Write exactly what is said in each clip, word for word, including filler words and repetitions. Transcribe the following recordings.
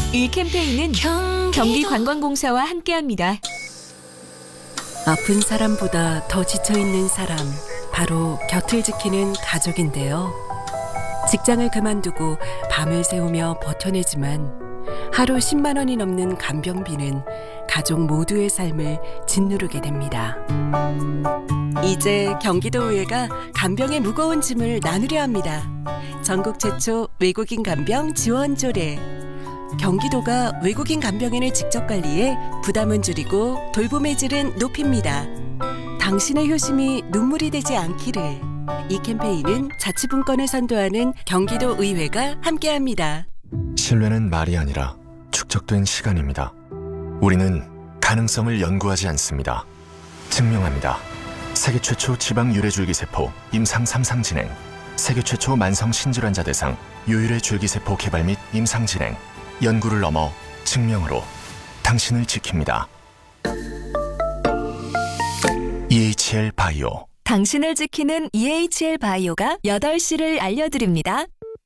이 캠페인은 경기관광공사와 함께합니다. 아픈 사람보다 더 지쳐있는 사람, 바로 곁을 지키는 가족인데요. 직장을 그만두고 밤을 새우며 버텨내지만 하루 십만 원이 넘는 간병비는 가족 모두의 삶을 짓누르게 됩니다. 이제 경기도의회가 간병의 무거운 짐을 나누려 합니다. 전국 최초 외국인 간병 지원 조례. 경기도가 외국인 간병인을 직접 관리해 부담은 줄이고 돌봄의 질은 높입니다. 당신의 효심이 눈물이 되지 않기를. 이 캠페인은 자치분권을 선도하는 경기도의회가 함께합니다. 신뢰는 말이 아니라 축적된 시간입니다. 우리는 가능성을 연구하지 않습니다. 증명합니다. 세계 최초 지방 유래줄기세포 임상 삼 상 진행, 세계 최초 만성 신질환자 대상 유일의 줄기세포 개발 및 임상 진행, 연구를 넘어 증명으로 당신을 지킵니다. 이에이치엘 바이오. 당신을 지키는 이에이치엘 바이오가 여덟 시를 알려드립니다.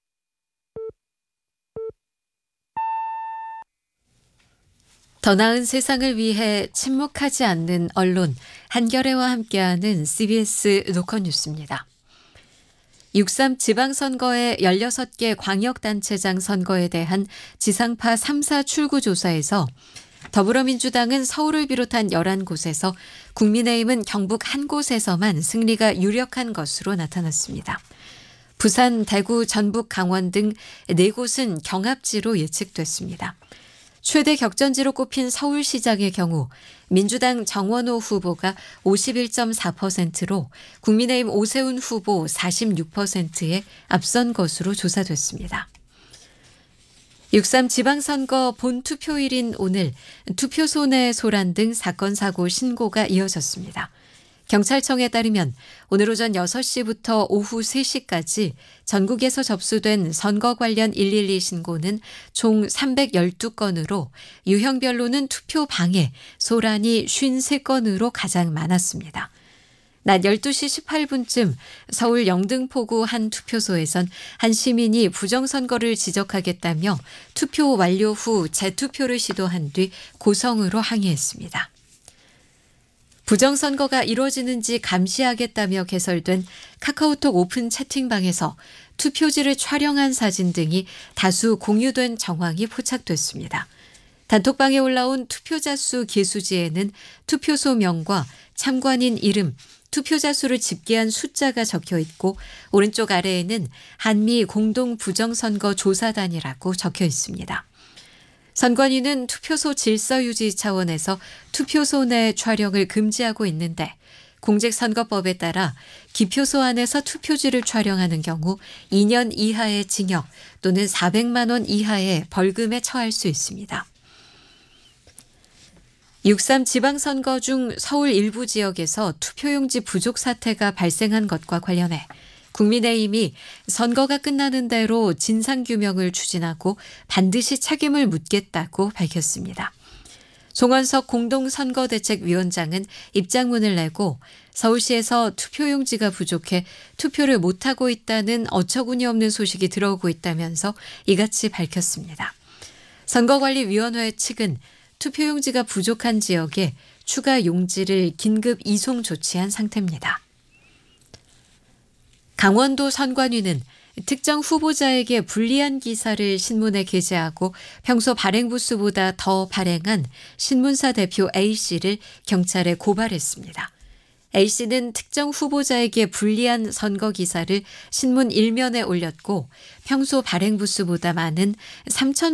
더 나은 세상을 위해 침묵하지 않는 언론, 한겨레와 함께하는 씨비에스 노컷뉴스입니다. 육삼 지방선거의 열여섯 개 광역단체장 선거에 대한 지상파 삼 사 출구조사에서 더불어민주당은 서울을 비롯한 열한 곳에서, 국민의힘은 경북 한 곳에서만 승리가 유력한 것으로 나타났습니다. 부산, 대구, 전북, 강원 등 네 곳은 경합지로 예측됐습니다. 최대 격전지로 꼽힌 서울시장의 경우 민주당 정원호 후보가 오십일 점 사 퍼센트로 국민의힘 오세훈 후보 사십육 퍼센트에 앞선 것으로 조사됐습니다. 육삼 지방선거 본투표일인 오늘 투표소 내 소란 등 사건 사고 신고가 이어졌습니다. 경찰청에 따르면 오늘 오전 여섯 시부터 오후 세 시까지 전국에서 접수된 선거 관련 일일이 신고는 총 삼백십이 건으로 유형별로는 투표 방해, 소란이 오십삼 건으로 가장 많았습니다. 낮 열두 시 십팔 분쯤 서울 영등포구 한 투표소에선 한 시민이 부정선거를 지적하겠다며 투표 완료 후 재투표를 시도한 뒤 고성으로 항의했습니다. 부정선거가 이루어지는지 감시하겠다며 개설된 카카오톡 오픈 채팅방에서 투표지를 촬영한 사진 등이 다수 공유된 정황이 포착됐습니다. 단톡방에 올라온 투표자 수 계수지에는 투표소 명과 참관인 이름, 투표자 수를 집계한 숫자가 적혀 있고 오른쪽 아래에는 한미 공동 부정선거 조사단이라고 적혀 있습니다. 선관위는 투표소 질서 유지 차원에서 투표소 내 촬영을 금지하고 있는데, 공직선거법에 따라 기표소 안에서 투표지를 촬영하는 경우 이 년 이하의 징역 또는 사백만 원 이하의 벌금에 처할 수 있습니다. 육삼 지방선거 중 서울 일부 지역에서 투표용지 부족 사태가 발생한 것과 관련해 국민의힘이 선거가 끝나는 대로 진상규명을 추진하고 반드시 책임을 묻겠다고 밝혔습니다. 송원석 공동선거대책위원장은 입장문을 내고 서울시에서 투표용지가 부족해 투표를 못하고 있다는 어처구니 없는 소식이 들어오고 있다면서 이같이 밝혔습니다. 선거관리위원회 측은 투표용지가 부족한 지역에 추가 용지를 긴급 이송 조치한 상태입니다. 강원도 선관위는 특정 후보자에게 불리한 기사를 신문에 게재하고 평소 발행 부수보다 더 발행한 신문사 대표 A씨를 경찰에 고발했습니다. A씨는 특정 후보자에게 불리한 선거 기사를 신문 일면에 올렸고 평소 발행 부수보다 많은 삼천